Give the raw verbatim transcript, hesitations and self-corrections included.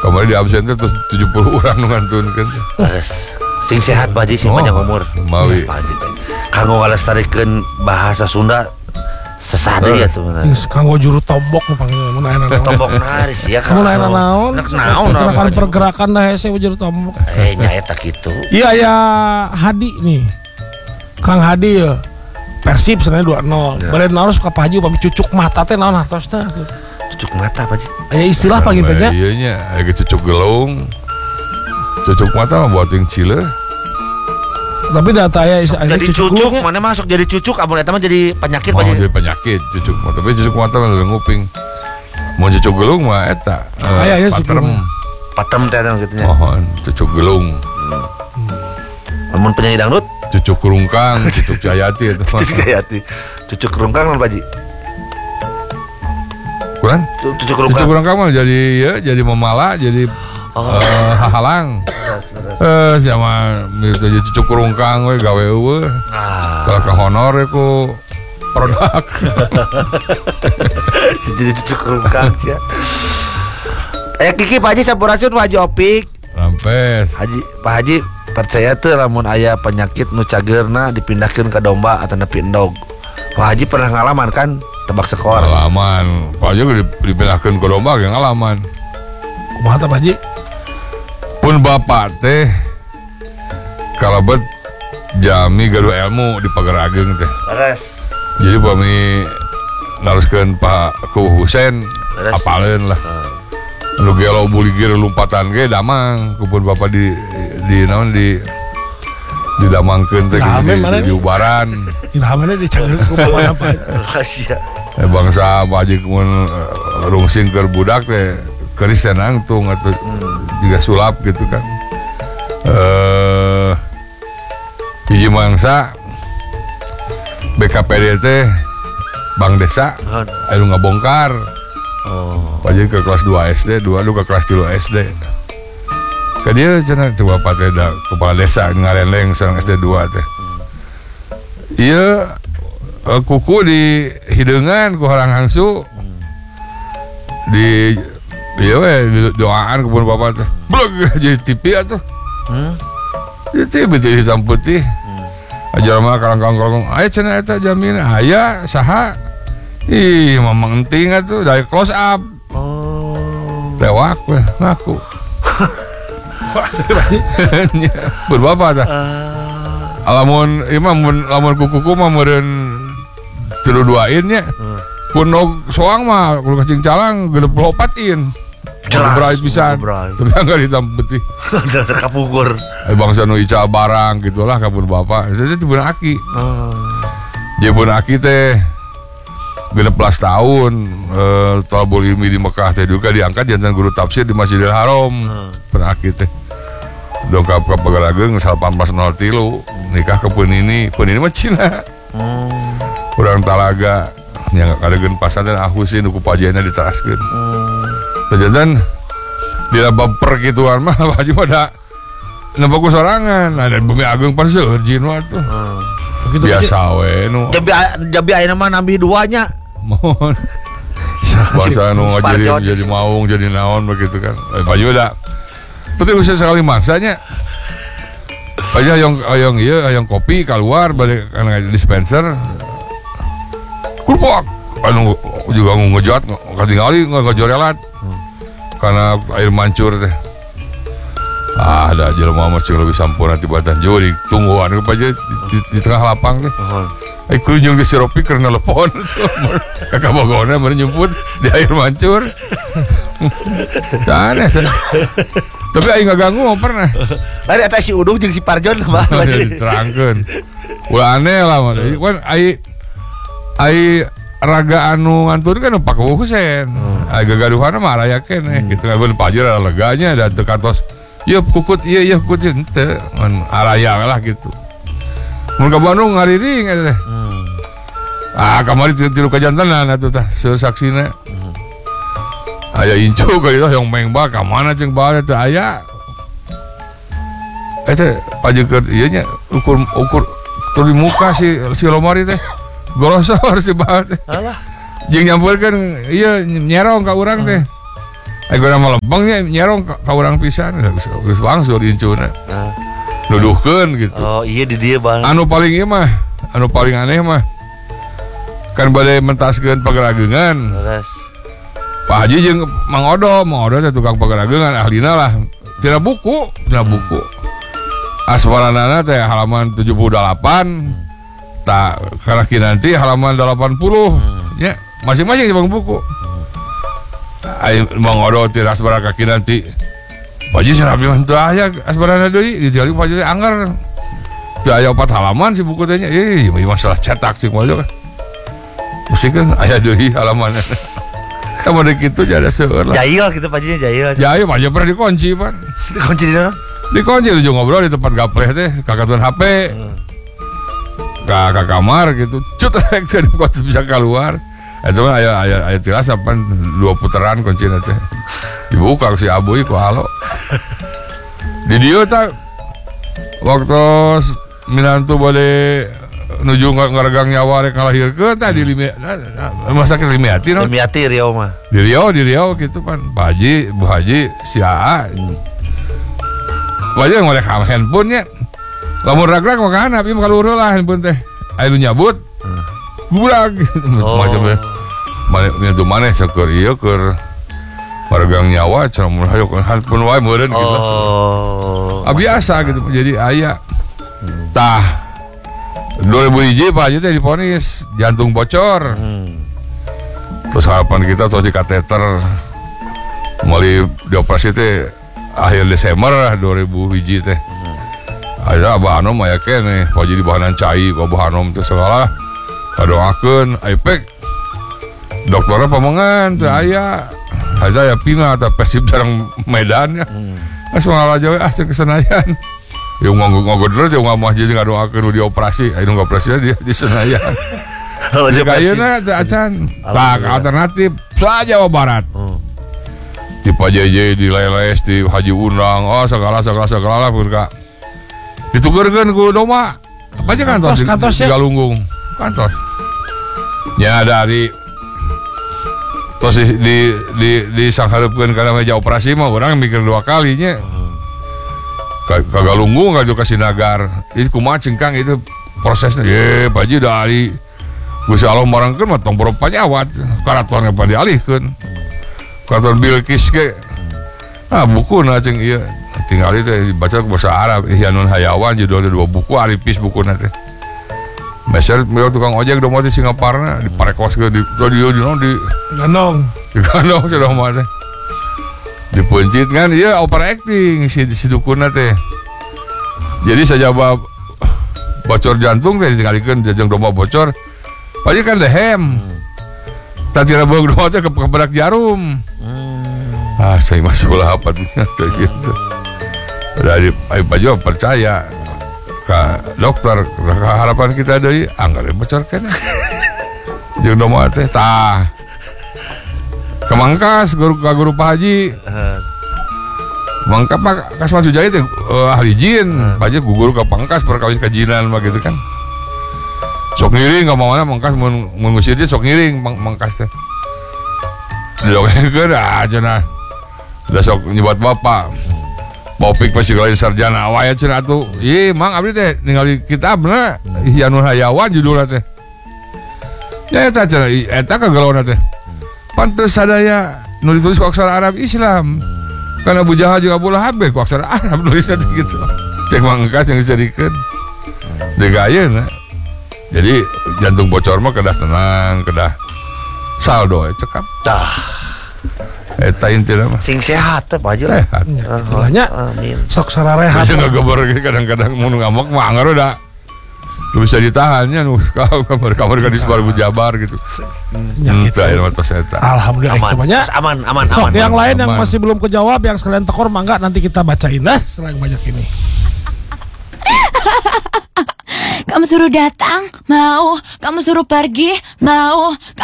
Kemarin di absen teh terus tujuh puluh orang nu ngantunkeun. Terus sing sehat Pak Haji sing Oh, panjang umur. mawi. Pak Haji teh. Kanggo ngalestarikeun bahasa Sunda sesade ya sebenarnya. Ting kanggo juru tombok nu panggil mun aya naon. Tombok naris ya kan. Mun aya naon? Nak naon Gerakan pergerakan dah hese juru tombok. Eh nya eta kitu. Iya ya Hadi nih. Kang Hadi ya. Persib sebenarnya dua nol. Ya. Balen naon ka Pak Haji upami cucuk mata teh naon hartosna tuh. Cucuk mata Pak Haji. Aya istilah apa gitu nya? Iya nya, aya cucuk gelung. Cucuk mata mah buat yang cile. Tapi data aya Jadi cucuk mana masuk jadi cucuk amun eta mah jadi penyakit Mau Pak Haji. jadi penyakit cucuk mata, tapi cucuk mata mah nguping. Mau cucuk gelung mah eta. Aya aya sih. Patrem. Patem teh gitu nya. Mohon cucuk gelung. Amun penyanyi dangdut Cucuk Rungkang, Cucuk Jayati itu. Cucuk Jayati. Cucuk Rungkang non Pak Haji. Kurang? Cucuk Cucuk Rungkang. Rungkang mah jadi ya, jadi memala, jadi Oh. eh, hahalang. Eh sama itu jadi Cucuk Rungkang we gawe eueuh. Ah. Kalau ke honor ya ku produk. Jadi Cucuk Rungkang ya. Eh Kiki Pak Haji sampurasun Pak Haji Opik. Rampes. Haji Pak Haji percaya tuh lamun aya penyakit nu cagerna dipindahkeun ke domba atau nepi endog. Pak Haji pernah ngalaman kan tebak skor. Ngalaman. Pak Haji dipindahkeun ke domba ge ngalaman. Kumaha tah Pak Haji? Pun bapak teh kalebet jami gaduh ilmu di Pagar Ageng teh. Beres. Jadi pami naruskeun Pak Ku Husein Beres. apaleun lah. Nu gelo buligir lompatan ge damang kupun bapak di di naon di didamangkeun teh Rame di, mana di, di nih? ubaran. Irhamana dicageurkeun ku pamaha Pak Haji. Rahasia. Eh bangsa Pak Haji mun uh, rungsing keur budak teh keuris senang tung atuh juga sulap gitu kan. Eh hiji mangsa B K P D teh Bank Desa anu ngabongkar. Oh. Pak Haji ke kelas dua S D, dua lu ke kelas tiga S D. Ka dia cenah coba Pak teh da kepala desa ngarenleng sareng S D dua teh. Ieu uh, kuku di hideungan ku harang hangsu. Di ieu we doaan kupun bapak teh. Blog jadi T V atuh. Hmm? Di T V teh hitam putih. Ajar mah kalangkang-kalangkang, aya cenah eta jamin aya saha. Ih, mamang enting atuh dari close up. Oh. Tewak we ngaku. Berbapak tah. Uh, Lamun ieu mah mun lamun kukuku mah meureun tilu duain nya. Kun nog soang mah kudu kacing calang genep puluh opat in. Jelas, Berai pisan. berai. Tapi anggar hitam putih. ada kapugur. Eh bangsa nu ical barang gitulah kabun bapak. Itu teh beuna aki. Oh. Dia beuna aki teh genep belas tahun. Eh Thalabul Ilmi di Mekah teh juga diangkat jantan guru tafsir di Masjidil Haram. Beuna aki teh. Dongkap ke Pagar Ageng delapan belas nol tiga nikah ke Penini. Penini mah Cina. Hmm. Urang Talaga nya kadegeun pasanten ahusin ku pajena diteraskeun. Jantan di bab perkituan mah Haji mah da nempo ku sorangan. Ada Bumi Agung pan seurjin mah tuh. Begitu Biasa we nu. Jabi jabi ayeuna mah nambih duanya. Mohon. Bahasa nu ngajarin jadi maung jadi naon begitu kan. Eh Pak Yuda. Tapi usah sekali maksanya. Pak Yuda hayong hayong ieu hayong kopi keluar balik kana dispenser. Kurpok anu juga ngejot katingali ngajorelat. Karena air mancur teh. Ah, ada jelema mah cing leuwih sampurna tibatan juri tungguan ke Pak Yuda di, di tengah lapang teh. Ai kunjung di siropi keur nelepon. Kakak bogona meureun nyumput di air mancur. Sana sana. Tapi aing ngaganggu mah pernah. Ari eta si Udung jeung si Parjon mah. Diterangkeun. Ulah aneh lah mah. Kan ai ai raga anu ngantur kan Pak Husein. Ai gagaduhan mah rayakeun eh gitu kan beun pajer ada leganya da teu kantos. Ieu kukut ieu ieu kukut henteu ngan araya lah gitu. Mun ka Bandung ngariring eta teh. Ah kamari tilu kajantenan atuh tah seueur saksina. Aya incu ka ditu yang mengba ka mana ceung bae teh aya. Eta pajekeun ieu nya ukur ukur tuluy muka si si lomari teh. Gorosor si bae teh. Alah. Jeung nyampeurkeun ieu nyerong ka urang teh. Ayo nama lempengnya nyerong ka, ka urang pisan geus bangsur incuna. Nah. Nuduhkeun gitu. Oh iya di dia bang. Anu paling ieu mah, anu paling aneh mah kan bade mentaskeun pagerageungan. Terus Pak Haji jeung Mang Odo, Mang Odo teh tukang pagerageungan ahlina lah. Tina buku, tina buku. Asmaranana teh halaman tujuh puluh delapan. Tak karena nanti halaman delapan puluh. Ya, masing-masing bang buku. Ayo Mang Odo teh asmara kaki nanti. Pak Haji cenah abdi mah teu aya asmarana deui, ditinggali Pak Haji teh anggar. Teu aya opat halaman si buku teh nya. Eh, masalah cetak sih moal kan. Mesti kan aya deui halamanna. Kamu dek itu jadi seueur lah. jahil gitu Pak Haji jahil. Jahil Pak Haji pernah dikunci pan. Dikunci di mana? Dikunci ujung ngobrol di tempat gapleh teh, kakatuan H P. Hmm. Ka, ka kamar gitu. Cut rek teh dikunci bisa keluar. Itu mah aya aya aya tilas apa dua putaran kuncina teh. Dibuka si Aboy ku halo. Di dieu tah waktu minantu bade nuju ngaragang nyawa rek ngalahirkeun tah di limi rumah sakit Limiati non. Limiati Riau mah. Di Riau, di Riau gitu kan. Pak Haji, Bu Haji, si A A. Pak Haji ngorek handphone nya. Lamun rag-rag mah kana, tapi mah kaluhur lah handphone teh. Aya nu nyabut. Gurag macam teh. Mane itu maneh sakur ieu keur maragang nyawa cenah mun hayo handphone wae meureun gitu. Oh. Ah biasa gitu jadi aya. Tah dua ribu hiji Pak Haji teh diponis jantung bocor. Hmm. Terus harapan kita terus di kateter mulai dioperasi teh akhir Desember lah dua ribu hiji teh. Aja Abah Hanom aya keneh Pak Haji di bahanan cai ku Abah Hanom teh segala kadoakeun Aipek dokternya pemengan teh aya aja ya Pina teh Persib sareng Medan ya. Geus mangala jawe ah ke Senayan. Yang ngogod terus yang ngamah jadi ngadoakeun nu dioperasi, aya nu ngoperasinya di di Senayan. Oh, Di kayuna teh acan. Tak alternatif sa Jawa Barat. Hmm. Di Pak J J di Leles di Haji Undang, oh segala segala segala lah pun kak. Ditukerkeun ku Doma. Apa aja kantor di, Kantos, di ya? Galunggung. Kantor. Ya dari terus di di di, di sangharepkeun kana meja operasi mah urang mikir dua kalinya. Ka Galunggung ka Joka Sinagar itu kumaha cengkang itu prosesnya ye Pak Haji dari Gusti Allah marangkeun mah tong boro panyawat karatuan apa dialihkeun karatuan Bilqis ge ah bukuna ceng ieu tinggal teh dibaca ke bahasa Arab Ihyanul Hayawan judulnya dua buku aripis bukuna teh meser meureun tukang ojek domot di Singaparna diparekoskeun di di di di Gandong. di kandong cenah mah teh dipencit kan iya overacting si si dukuna teh jadi sajaba bocor jantung teh ditingalikeun jajang domba bocor pasti kan dehem tadi beug domba teh keberak jarum ah saya masuk lah apa tuh gitu dari Pak Haji percaya ke dokter ke harapan kita deui anggar bocor keneh jeung domba teh tah kemangkas guru ka guru Pak Haji mangkap Pak Kasman Sujai teh uh, ahli jin Pak Haji gugur ka pangkas perkawin kajinan mah gitu kan sok ngiring ka mana mangkas mun mun ngusir dia sok ngiring mang, mangkas teh didokeun ah cenah da sok nyebat bapak Bopik pasti kalian sarjana awaya cenah atuh ieu mang abdi teh ningali kitabna Ihyanul Hayawan judulna teh ya eta cenah eta kagelona teh pantes sadaya nu ditulis ku aksara Arab Islam karena Abu Jahal juga Abu Lahab ku aksara Arab nulisnya gitu cek mangkas yang dicerikeun degayeuna jadi jantung bocor mah kedah tenang kedah saldo ya cekap Tah. eta intina mah Sing sehat teh Pak Haji lah. sehat Ya, istilahnya Amin. sok sararehat. bisa ngegeber kadang-kadang mun ngamuk mah anggar udah tuh bisa ditahannya nu kamar-kamar ka di Sebarbu Jabar gitu. Ya, Hmm, gitu. tah ieu mah tos eta. Alhamdulillah Aman. itu banyak. Terus aman, aman, Sok aman. yang aman, lain yang aman. masih belum kejawab yang sekalian tekor mangga nanti kita bacain lah setelah yang banyak ini. Kamu suruh datang, mau. Kamu suruh pergi, mau.